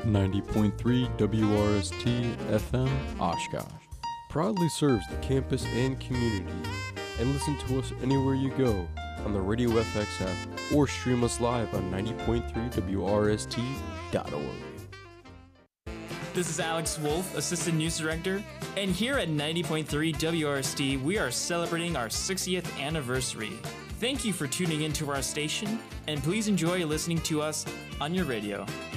90.3 WRST FM Oshkosh proudly serves the campus and community. And listen to us anywhere you go on the Radio FX app or stream us live on 90.3 WRST.org. This is Alex Wolf, Assistant News Director, and here at 90.3 WRST, we are celebrating our 60th anniversary. Thank you for tuning into our station, and please enjoy listening to us on your radio.